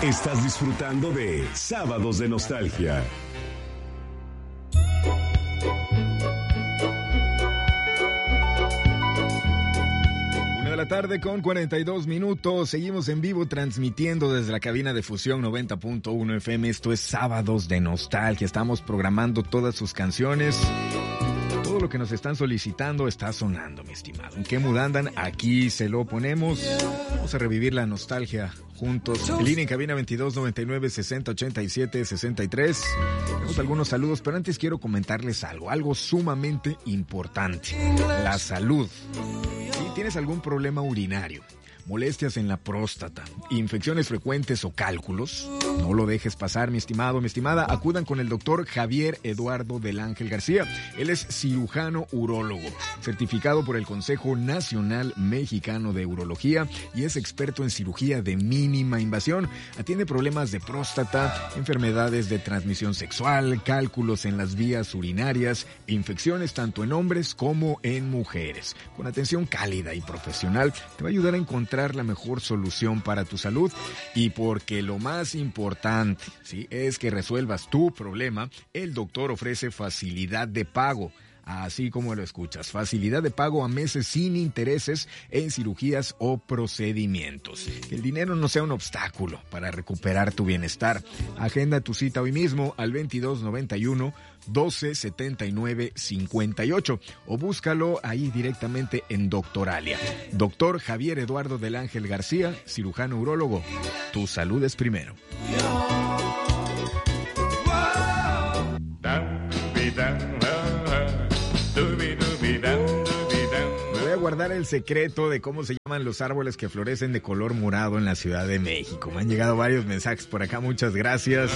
Estás disfrutando de Sábados de Nostalgia. La tarde con 42 minutos. Seguimos en vivo transmitiendo desde la cabina de Fusión 90.1 FM. Esto es Sábados de Nostalgia. Estamos programando todas sus canciones. Todo lo que nos están solicitando está sonando, mi estimado. ¿En qué mood andan? Aquí se lo ponemos. Vamos a revivir la nostalgia juntos. En línea en cabina 2299-6087-63. Tenemos algunos saludos, pero antes quiero comentarles algo sumamente importante. La salud. Si tienes algún problema urinario, molestias en la próstata, infecciones frecuentes o cálculos, no lo dejes pasar, mi estimado, mi estimada. Acudan con el doctor Javier Eduardo del Ángel García. Él es cirujano urólogo, certificado por el Consejo Nacional Mexicano de Urología y es experto en cirugía de mínima invasión. Atiende problemas de próstata, enfermedades de transmisión sexual, cálculos en las vías urinarias, infecciones tanto en hombres como en mujeres. Con atención cálida y profesional, te va a ayudar a encontrar la mejor solución para tu salud, y porque lo más importante, ¿sí?, es que resuelvas tu problema. El doctor ofrece facilidad de pago, así como lo escuchas, facilidad de pago a meses sin intereses en cirugías o procedimientos. Que el dinero no sea un obstáculo para recuperar tu bienestar. Agenda tu cita hoy mismo al 2291-1279-58 o búscalo ahí directamente en Doctoralia. Doctor Javier Eduardo del Ángel García, cirujano urólogo. Tu salud es primero. Voy a guardar el secreto de cómo se llaman los árboles que florecen de color morado en la Ciudad de México. Me han llegado varios mensajes por acá, muchas gracias.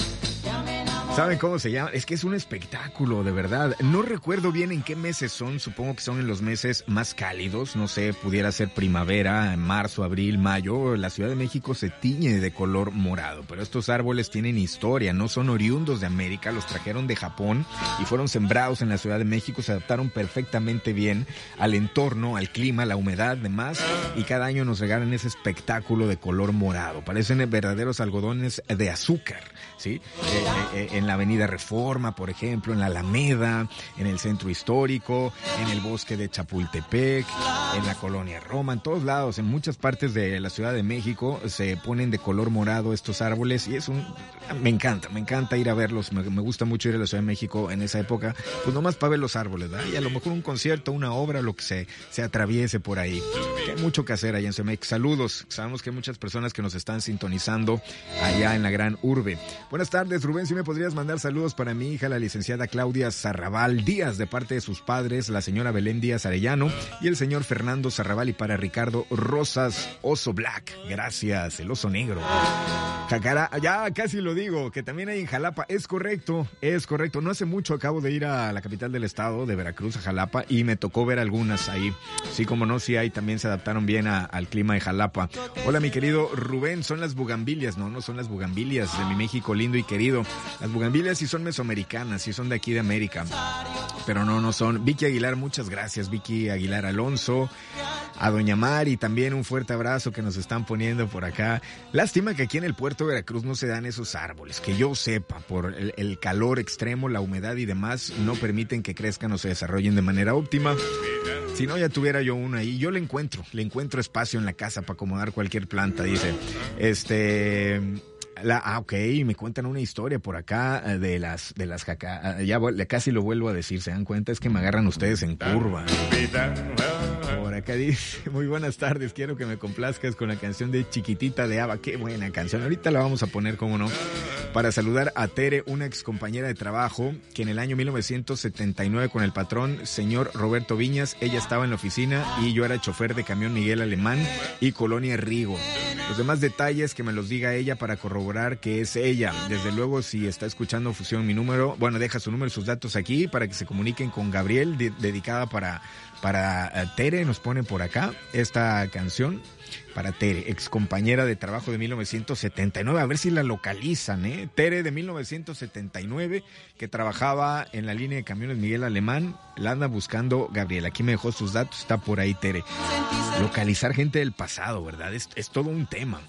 ¿Saben cómo se llama? Es que es un espectáculo, de verdad. No recuerdo bien en qué meses son, supongo que son en los meses más cálidos, no sé, pudiera ser primavera, marzo, abril, mayo. La Ciudad de México se tiñe de color morado, pero estos árboles tienen historia, no son oriundos de América, los trajeron de Japón y fueron sembrados en la Ciudad de México, se adaptaron perfectamente bien al entorno, al clima, la humedad, demás, y cada año nos regalan ese espectáculo de color morado. Parecen verdaderos algodones de azúcar, ¿sí? En la Avenida Reforma, por ejemplo, en la Alameda, en el Centro Histórico, en el Bosque de Chapultepec, en la Colonia Roma, en todos lados, en muchas partes de la Ciudad de México se ponen de color morado estos árboles y me encanta ir a verlos, me gusta mucho ir a la Ciudad de México en esa época, pues nomás para ver los árboles, ¿verdad? Y a lo mejor un concierto, una obra, lo que se atraviese por ahí. Que hay mucho que hacer allá en Ciudad de México. Saludos, sabemos que hay muchas personas que nos están sintonizando allá en la gran urbe. Buenas tardes, Rubén, si me podrías mandar saludos para mi hija, la licenciada Claudia Sarrabal Díaz, de parte de sus padres, la señora Belén Díaz Arellano y el señor Fernando Sarrabal, y para Ricardo Rosas Oso Black. Gracias, el oso negro. Jacará, ya casi lo digo, que también hay en Jalapa. Es correcto. No hace mucho acabo de ir a la capital del estado, de Veracruz, a Jalapa, y me tocó ver algunas ahí. Sí, como no, sí hay, también se adaptaron bien al clima de Jalapa. Hola, mi querido Rubén, son las bugambilias. No son las bugambilias de mi México lindo y querido. Las bugambilias sí son mesoamericanas, sí son de aquí de América, pero no son. Vicky Aguilar, muchas gracias, Vicky Aguilar Alonso. A doña Mari también un fuerte abrazo que nos están poniendo por acá. Lástima que aquí en el puerto de Veracruz no se dan esos árboles, que yo sepa, por el calor extremo, la humedad y demás, no permiten que crezcan o se desarrollen de manera óptima. Si no, ya tuviera yo uno ahí. Yo le encuentro espacio en la casa para acomodar cualquier planta, dice. Ok, me cuentan una historia por acá de las ya casi lo vuelvo a decir, ¿se dan cuenta? Es que me agarran ustedes en curva. Por acá dice, muy buenas tardes, quiero que me complazcas con la canción de Chiquitita de ABBA. Qué buena canción, ahorita la vamos a poner, cómo no, para saludar a Tere, una ex compañera de trabajo que en el año 1979 con el patrón señor Roberto Viñas, ella estaba en la oficina y yo era chofer de camión Miguel Alemán y Colonia Rigo. Los demás detalles que me los diga ella para corroborar que es ella. Desde luego, si está escuchando Fusión, mi número, bueno, deja su número y sus datos aquí para que se comuniquen con Gabriel, dedicada para Tere. Nos pone por acá esta canción para Tere, ex compañera de trabajo de 1979, a ver si la localizan, ¿eh? Tere de 1979, que trabajaba en la línea de camiones Miguel Alemán, la anda buscando Gabriel, aquí me dejó sus datos, está por ahí Tere. Localizar gente del pasado, ¿verdad? Es todo un tema,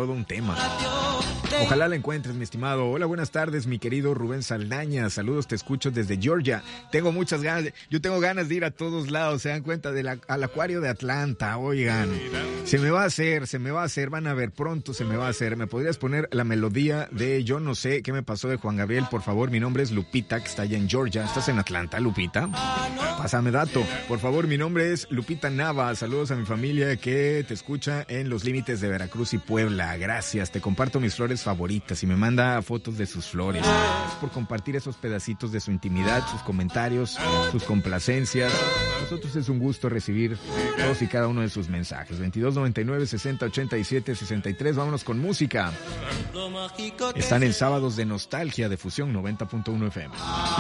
Ojalá la encuentres, mi estimado. Hola, buenas tardes, mi querido Rubén Saldaña, saludos, te escucho desde Georgia. Tengo muchas ganas, yo tengo ganas de ir a todos lados, se dan cuenta, al acuario de Atlanta, oigan. Se me va a hacer, van a ver, pronto se me va a hacer. ¿Me podrías poner la melodía de Yo no sé qué me pasó de Juan Gabriel, por favor? Mi nombre es Lupita, que está allá en Georgia. ¿Estás en Atlanta, Lupita? Pásame dato, por favor. Mi nombre es Lupita Nava. Saludos a mi familia que te escucha en los límites de Veracruz y Puebla. Gracias, te comparto mis flores favoritas y me manda fotos de sus flores. Gracias por compartir esos pedacitos de su intimidad, sus comentarios, sus complacencias. A nosotros es un gusto recibir todos y cada uno de sus mensajes. 2299 60 87 63. Vámonos con música. Están en Sábados de Nostalgia de Fusión 90.1 FM.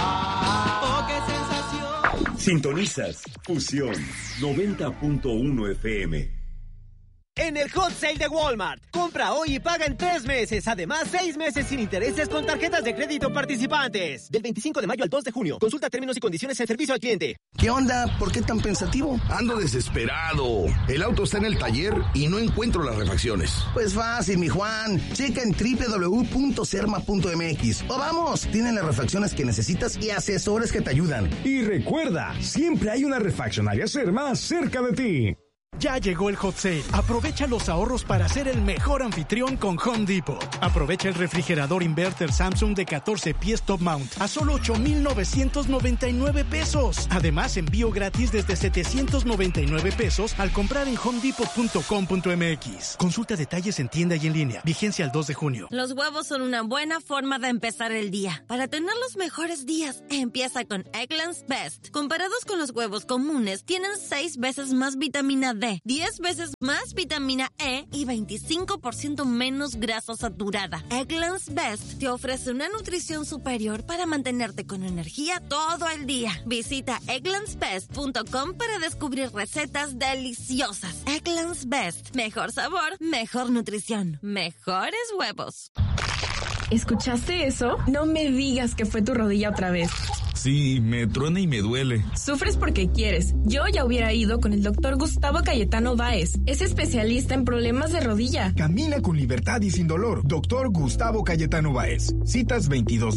Sintonizas Fusión 90.1 FM. En el Hot Sale de Walmart, compra hoy y paga en 3 meses. Además, 6 meses sin intereses con tarjetas de crédito participantes. Del 25 de mayo al 2 de junio. Consulta términos y condiciones en servicio al cliente. ¿Qué onda? ¿Por qué tan pensativo? Ando desesperado. El auto está en el taller y no encuentro las refacciones. Pues fácil, mi Juan. Checa en www.serma.mx. O vamos, tienen las refacciones que necesitas y asesores que te ayudan. Y recuerda, siempre hay una refaccionaria Serma cerca de ti. Ya llegó el Hot Sale. Aprovecha los ahorros para ser el mejor anfitrión con Home Depot. Aprovecha el refrigerador inverter Samsung de 14 pies top mount a solo 8,999 pesos. Además, envío gratis desde 799 pesos al comprar en homedepot.com.mx. Consulta detalles en tienda y en línea. Vigencia al 2 de junio. Los huevos son una buena forma de empezar el día. Para tener los mejores días, empieza con Eggland's Best. Comparados con los huevos comunes, tienen 6 veces más vitamina D, 10 veces más vitamina E y 25% menos grasa saturada. Eggland's Best te ofrece una nutrición superior para mantenerte con energía todo el día. Visita egglandsbest.com para descubrir recetas deliciosas. Eggland's Best. Mejor sabor, mejor nutrición, mejores huevos. ¿Escuchaste eso? No me digas que fue tu rodilla otra vez. Sí, me truena y me duele. Sufres porque quieres. Yo ya hubiera ido con el doctor Gustavo Cayetano Báez. Es especialista en problemas de rodilla. Camina con libertad y sin dolor. Doctor Gustavo Cayetano Báez. Citas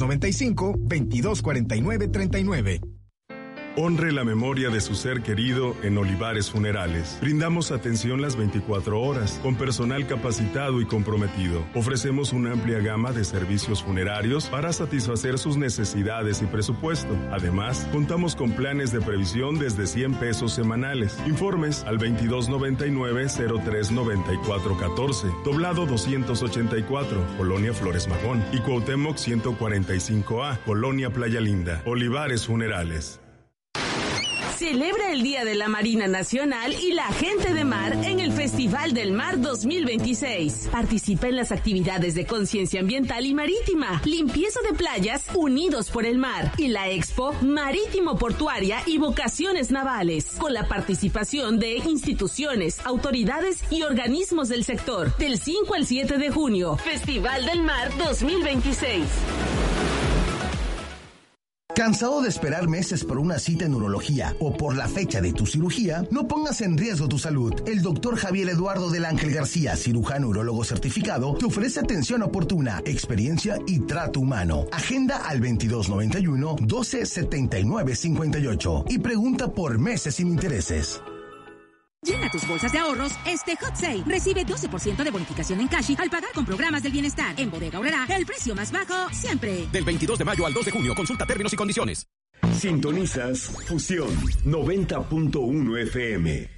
2295-2249-39. Honre la memoria de su ser querido en Olivares Funerales. Brindamos atención las 24 horas, con personal capacitado y comprometido. Ofrecemos una amplia gama de servicios funerarios para satisfacer sus necesidades y presupuesto. Además, contamos con planes de previsión desde 100 pesos semanales. Informes al 2299-039414, Doblado 284, Colonia Flores Magón, y Cuauhtémoc 145A, Colonia Playa Linda. Olivares Funerales. Celebra el Día de la Marina Nacional y la Gente de Mar en el Festival del Mar 2026. Participa en las actividades de conciencia ambiental y marítima, limpieza de playas, unidos por el mar, y la Expo Marítimo Portuaria y Vocaciones Navales, con la participación de instituciones, autoridades y organismos del sector. Del 5 al 7 de junio, Festival del Mar 2026. ¿Cansado de esperar meses por una cita en urología o por la fecha de tu cirugía? No pongas en riesgo tu salud. El doctor Javier Eduardo del Ángel García, cirujano urólogo certificado, te ofrece atención oportuna, experiencia y trato humano. Agenda al 2291-127958 y pregunta por meses sin intereses. Llena tus bolsas de ahorros este Hot Sale. Recibe 12% de bonificación en cash al pagar con programas del bienestar. En Bodega Aurrerá, el precio más bajo siempre. Del 22 de mayo al 2 de junio. Consulta términos y condiciones. Sintonizas Fusión 90.1 FM.